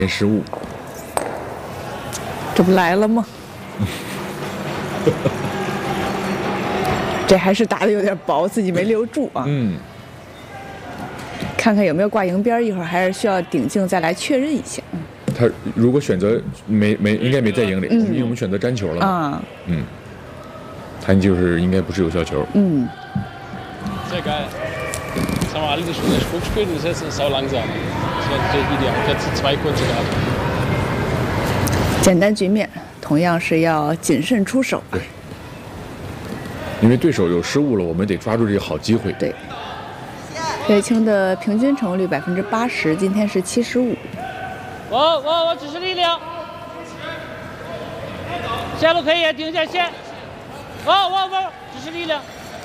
失误， 这不来了吗？这还是打的有点薄，自己没留住啊。看看有没有挂迎边，一会儿还是需要顶镜再来确认一下。 他如果选择应该没在营里，因为我们选择粘球了嘛。他就是应该不是有效球。 Sehr geil. Jetzt haben wir alle das Spruch gespielt und das ist jetzt sau langsam. Das wäre natürlich ideal. Jetzt 2 kurze gehabt. 简单局面，同样是要谨慎出手。 对，因为对手有失误了，我们得抓住这个好机会。 对。裴伟清的平均成功率80%，今天是75%。 我只是力量。线路可以顶一下线。我只是力量。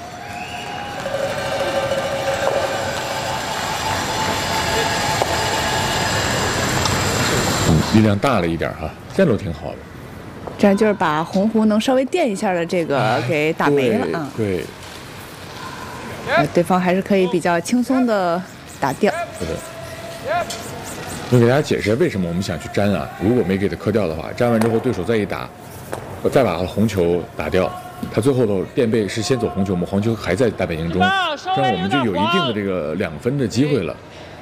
力量大了一点哈，线路挺好的。 这样就是把红狐能稍微垫一下的这个给打没了啊。 对。 对方还是可以比较轻松的打掉。 是的。我给大家解释一下为什么我们想去粘啊？如果没给它磕掉的话，粘完之后对手再一打，再把红球打掉，他最后的垫背是先走红球，我们黄球还在大本营中，这样我们就有一定的这个2分的机会了。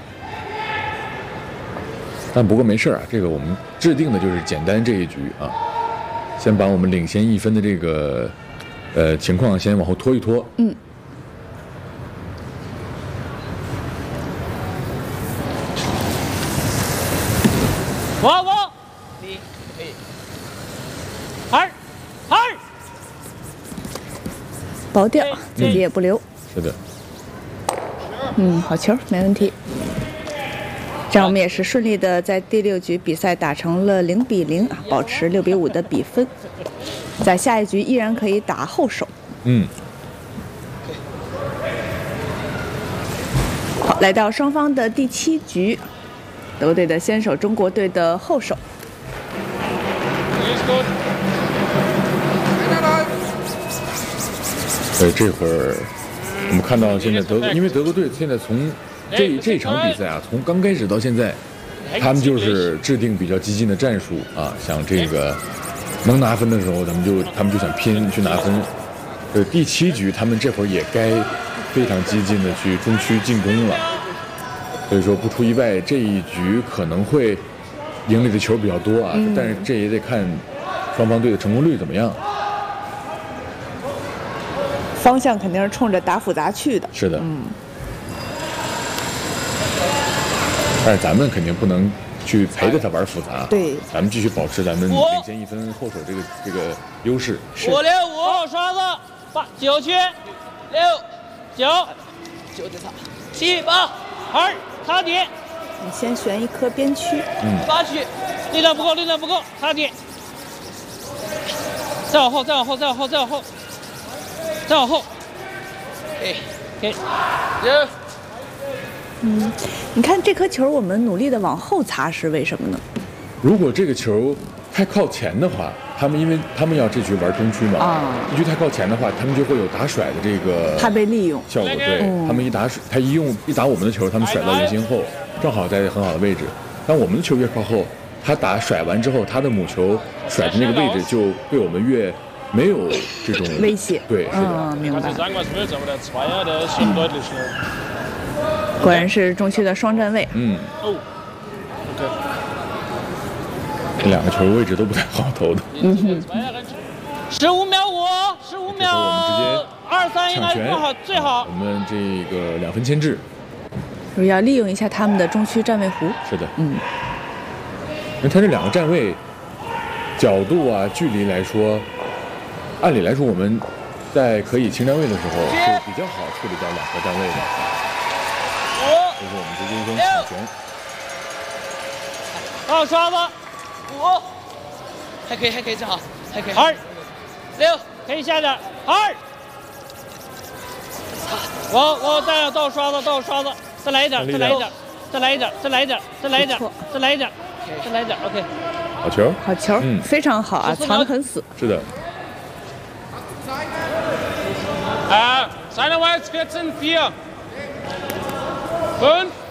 但不过没事啊，这个我们制定的就是简单这一局啊，先把我们领先1分的这个情况先往后拖一拖。 你2 薄掉，自己也不留。 是的。 好球，没问题。这样我们也是顺利的在第6局比赛打成了0-0啊，保持6-5的比分。在下一局依然可以打后手。好，来到双方的第7局，德国队的先手，中国队的后手。 这会儿我们看到现在因为德国队现在从这场比赛啊，从刚开始到现在，他们就是制定比较激进的战术啊，想这个能拿分的时候，他们就想拼去拿分。第7局他们这会儿也该非常激进的去中区进攻了，所以说不出意外，这一局可能会赢里的球比较多啊，但是这也得看双方队的成功率怎么样。 方向肯定是冲着打复杂去的。 是的。但是咱们肯定不能去陪着他玩复杂。 对。 咱们继续保持咱们领先1分后手这个优势。 5-6-5，刷子9区6-9，9对他7-8，2擦底。 你先选一颗边区。 8区，力量不够，擦底。再往后。给。 你看这颗球，我们努力的往后擦是为什么呢？ 如果这个球太靠前的话，因为他们要这局玩中区嘛，这局太靠前的话，他们就会有打甩的这个怕被利用效果。对，他们一打我们的球，他们甩到圆心后，正好在很好的位置。但我们的球越靠后，他打甩完之后，他的母球甩的那个位置就被我们越没有这种威胁。 对，是的。 明白。果然是中区的双站位。 这2个球位置都不太好投的。 15秒5，15秒23应该最好。 我们这个2分牵制， 就是要利用一下他们的中区站位弧。 是的。因为他这2个站位角度啊、距离来说，按理来说我们在可以清站位的时候是比较好处理掉2个站位的。所以说我们直接一分抢权。 好，刷子5，还可以，正好，还可以。2、6，可以下点。2，我再倒刷子，再来一点。OK。 好球， 非常好啊，藏得很死。 是的。 Seinerseits 14-4. 5.